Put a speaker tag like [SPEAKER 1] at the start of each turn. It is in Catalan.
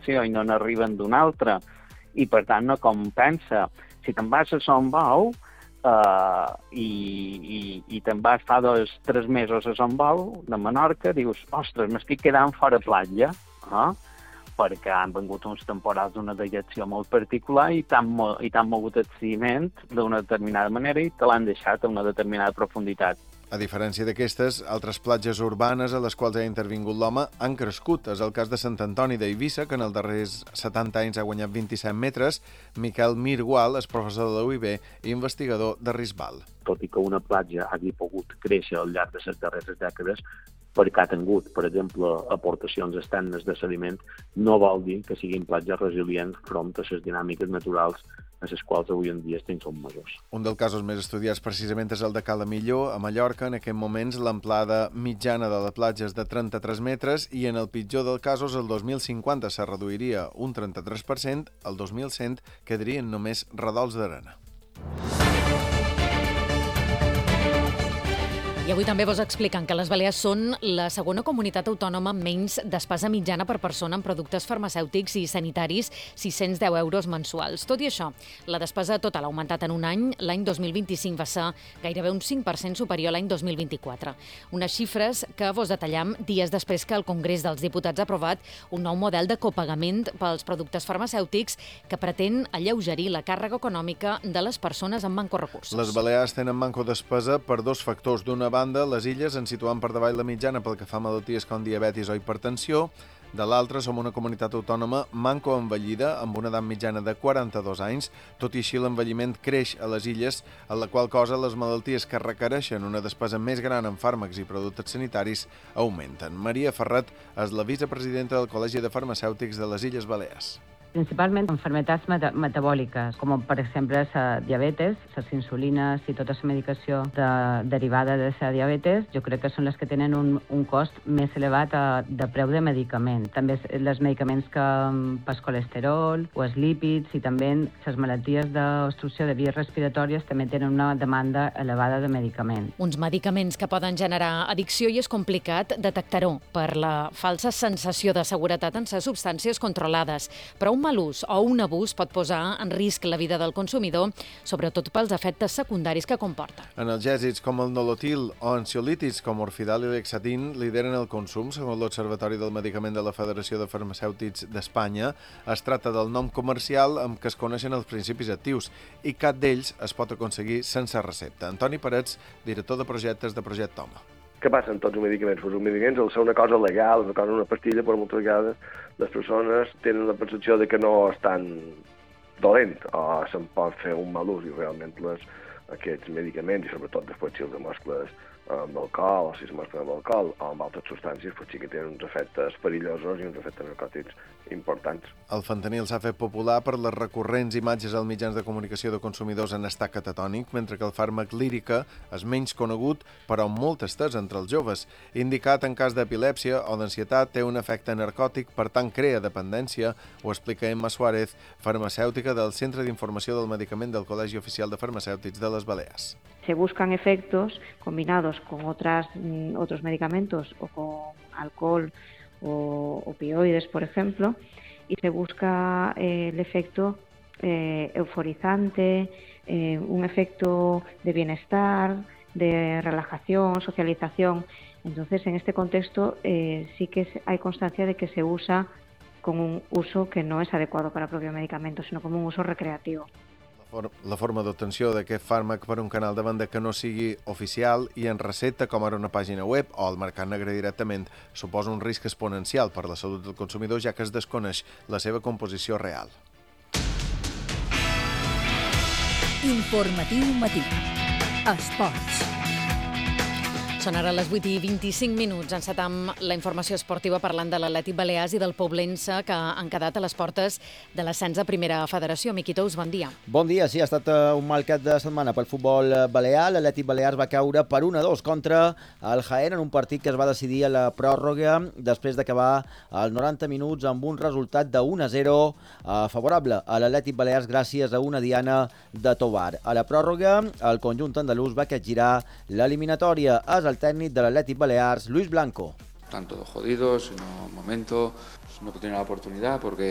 [SPEAKER 1] direcció i no n'arriben d'una altra, i per tant no compensa. Si te'n vas a Son Bou i te'n vas fa 2 o 3 mesos a Son Bou, de Menorca, dius, ostres, m'estic quedant fora platja, perquè han vengut uns temporals d'una dejecció molt particular i t'han mogut el sediment d'una determinada manera i te l'han deixat a una determinada profunditat.
[SPEAKER 2] A diferència d'aquestes, altres platges urbanes a les quals ha intervingut l'home han crescut. És el cas de Sant Antoni d'Eivissa, que en els darrers 70 anys ha guanyat 27 metres. Miquel Mirgual és professor de la UIB i investigador de Risbal.
[SPEAKER 3] Tot i que una platja hagi pogut créixer al llarg de les darreres dècades, perquè ha tingut, per exemple, aportacions externes de sediment, no vol dir que siguin platges resilients front a les dinàmiques naturals a les quals avui en dia estem sotmesos.
[SPEAKER 2] Un dels casos més estudiats precisament és el de Cala Millor, a Mallorca. En aquests moments l'amplada mitjana de la platja és de 33 metres i en el pitjor dels casos el 2050 se reduiria un 33%, el 2100 quedarien només redols d'arena.
[SPEAKER 4] I avui també vos expliquen que les Balears són la segona comunitat autònoma amb menys despesa mitjana per persona en productes farmacèutics i sanitaris, 610 euros mensuals. Tot i això, la despesa total ha augmentat en un any. L'any 2025 va ser gairebé un 5% superior a l'any 2024. Unes xifres que vos detallam dies després que el Congrés dels Diputats ha aprovat un nou model de copagament pels productes farmacèutics que pretén alleugerir la càrrega econòmica de les persones amb manco recursos.
[SPEAKER 2] Les Balears tenen manco despesa per 2 factors. D'una banda, les illes ens situen per davall la mitjana pel que fa a malalties com diabetis o hipertensió. De l'altra, som una comunitat autònoma manco envellida, amb una edat mitjana de 42 anys. Tot i així, l'envelliment creix a les illes, en la qual cosa les malalties que requereixen una despesa més gran en fàrmacs i productes sanitaris augmenten. Maria Ferret és la vicepresidenta del Col·legi de Farmacèutics de les Illes Balears.
[SPEAKER 5] Principalment enfermetats metabòliques, com per exemple la diabetes, les insulines i tota la medicació derivada de la diabetes, jo crec que són les que tenen un cost més elevat de preu de medicament. També els medicaments pel colesterol o els lípids i també les malalties d'obstrucció de vies respiratòries també tenen una demanda elevada de medicament.
[SPEAKER 4] Uns medicaments que poden generar addicció i és complicat detectar-ho per la falsa sensació de seguretat en les substàncies controlades. Però un mal ús o un abús pot posar en risc la vida del consumidor, sobretot pels efectes secundaris que comporta.
[SPEAKER 2] Analgèsics com el nolotil o ansiolítics com orfidal i lexatin lideren el consum, segons l'Observatori del Medicament de la Federació de Farmacèutics d'Espanya. Es tracta del nom comercial amb què es coneixen els principis actius i cap d'ells es pot aconseguir sense recepta. Antoni Parets, director de projectes de Projecte Home.
[SPEAKER 6] Què passa amb tots els medicaments? Pues els medicaments, al ser una cosa legal, una pastilla, però moltes vegades les persones tenen la percepció de que no estan dolent o se'n pot fer un mal ús i realment aquests medicaments, i sobretot després si els mescles amb alcohol o si es mesclen amb alcohol o amb altres substàncies, pues sí que tenen uns efectes perillosos i uns efectes narcòtics importants.
[SPEAKER 2] El fentanil s'ha fet popular per les recurrents imatges als mitjans de comunicació de consumidors en estat catatònic, mentre que el fàrmac lírica és menys conegut, però molt estès entre els joves. Indicat en cas d'epilèpsia o d'ansietat, té un efecte narcòtic, per tant crea dependència, ho explica Emma Suárez, farmacèutica del Centre d'Informació del Medicament del Col·legi Oficial de Farmacèutics de les Balears.
[SPEAKER 7] Se buscan efectos combinados con otros medicamentos o con alcohol o opioides, por ejemplo, y se busca el efecto euforizante, un efecto de bienestar, de relajación, socialización. Entonces, en este contexto sí que hay constancia de que se usa con un uso que no es adecuado para el propio medicamento, sino como un uso recreativo.
[SPEAKER 2] La forma d'obtenció d'aquest fàrmac per un canal de venda que no sigui oficial i en recepta, com ara una pàgina web o al mercat negre directament, suposa un risc exponencial per la salut del consumidor, ja que es desconeix la seva composició real.
[SPEAKER 8] Informatiu matí. Esports.
[SPEAKER 4] Són ara les 8:25. Encetam la informació esportiva parlant de l'Atlètic Balears i del Poblense, que han quedat a les portes de l'ascens a Primera Federació. Miqui Tous, bon dia.
[SPEAKER 9] Bon dia, sí, ha estat un mal cap de setmana pel futbol balear. L'Atlètic Balears va caure per 1-2 contra el Jaén en un partit que es va decidir a la pròrroga després d'acabar als 90 minuts amb un resultat de 1-0 favorable a l'Atlètic Balears gràcies a una diana de Tobar. A la pròrroga, el conjunt andalús va capgirar l'eliminatòria. És el técnico del Athletic Balears, Luis Blanco.
[SPEAKER 10] Tanto jodidos, en un momento no tenía la oportunidad porque